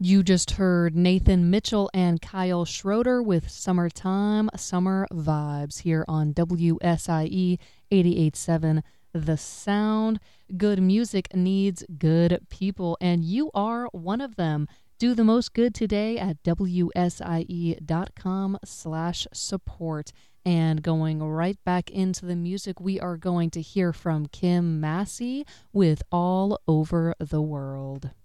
You just heard Nathan Mitchell and Kyle Schroeder with Summertime, Summer Vibes here on WSIE 88.7 The Sound. Good music needs good people, and you are one of them. Do the most good today at WSIE.com/support. And going right back into the music, we are going to hear from Kim Massey with All Over the World.